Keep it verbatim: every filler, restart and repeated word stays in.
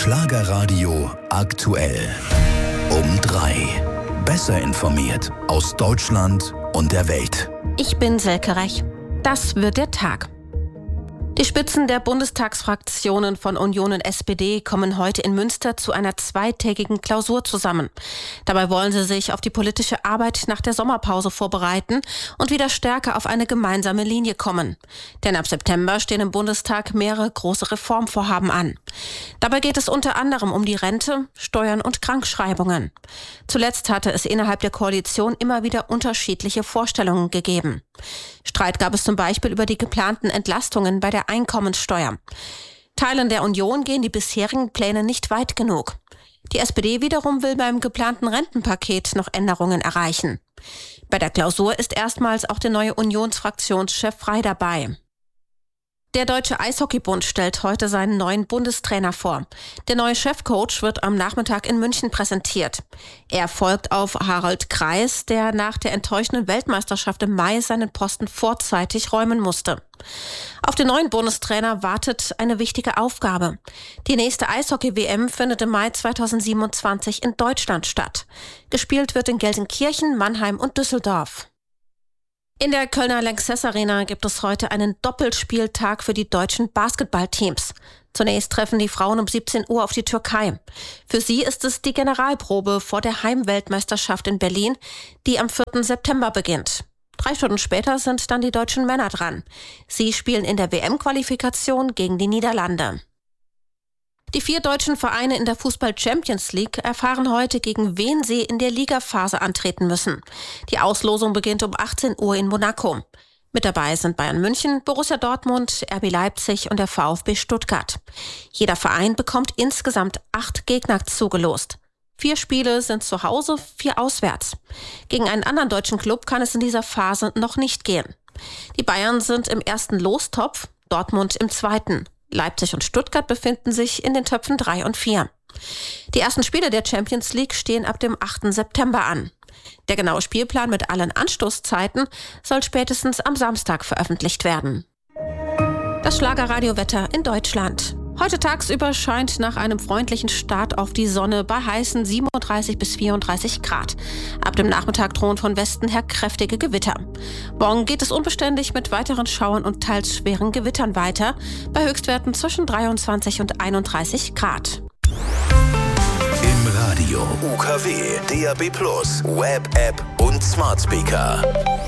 Schlagerradio aktuell. Um drei. Besser informiert aus Deutschland und der Welt. Ich bin Selke Rech. Das wird der Tag. Die Spitzen der Bundestagsfraktionen von Union und S P D kommen heute in Münster zu einer zweitägigen Klausur zusammen. Dabei wollen sie sich auf die politische Arbeit nach der Sommerpause vorbereiten und wieder stärker auf eine gemeinsame Linie kommen. Denn ab September stehen im Bundestag mehrere große Reformvorhaben an. Dabei geht es unter anderem um die Rente, Steuern und Krankschreibungen. Zuletzt hatte es innerhalb der Koalition immer wieder unterschiedliche Vorstellungen gegeben. Streit gab es zum Beispiel über die geplanten Entlastungen bei der Einkommenssteuer. Teilen der Union gehen die bisherigen Pläne nicht weit genug. Die S P D wiederum will beim geplanten Rentenpaket noch Änderungen erreichen. Bei der Klausur ist erstmals auch der neue Unionsfraktionschef Frey dabei. Der Deutsche Eishockeybund stellt heute seinen neuen Bundestrainer vor. Der neue Chefcoach wird am Nachmittag in München präsentiert. Er folgt auf Harald Kreis, der nach der enttäuschenden Weltmeisterschaft im Mai seinen Posten vorzeitig räumen musste. Auf den neuen Bundestrainer wartet eine wichtige Aufgabe. Die nächste Eishockey-W M findet im Mai zweitausendsiebenundzwanzig in Deutschland statt. Gespielt wird in Gelsenkirchen, Mannheim und Düsseldorf. In der Kölner Lanxess Arena gibt es heute einen Doppelspieltag für die deutschen Basketballteams. Zunächst treffen die Frauen um siebzehn Uhr auf die Türkei. Für sie ist es die Generalprobe vor der Heimweltmeisterschaft in Berlin, die am vierten September beginnt. Drei Stunden später sind dann die deutschen Männer dran. Sie spielen in der W M-Qualifikation gegen die Niederlande. Die vier deutschen Vereine in der Fußball-Champions League erfahren heute, gegen wen sie in der Ligaphase antreten müssen. Die Auslosung beginnt um achtzehn Uhr in Monaco. Mit dabei sind Bayern München, Borussia Dortmund, R B Leipzig und der VfB Stuttgart. Jeder Verein bekommt insgesamt acht Gegner zugelost. Vier Spiele sind zu Hause, vier auswärts. Gegen einen anderen deutschen Club kann es in dieser Phase noch nicht gehen. Die Bayern sind im ersten Lostopf, Dortmund im zweiten. Leipzig und Stuttgart befinden sich in den Töpfen drei und vier. Die ersten Spiele der Champions League stehen ab dem achten September an. Der genaue Spielplan mit allen Anstoßzeiten soll spätestens am Samstag veröffentlicht werden. Das Schlagerradiowetter in Deutschland. Heute tagsüber scheint nach einem freundlichen Start auf die Sonne bei heißen siebenunddreißig bis vierunddreißig Grad. Ab dem Nachmittag drohen von Westen her kräftige Gewitter. Morgen geht es unbeständig mit weiteren Schauern und teils schweren Gewittern weiter, bei Höchstwerten zwischen dreiundzwanzig und einunddreißig Grad. Im Radio U K W, D A B plus, Web-App und Smart Speaker.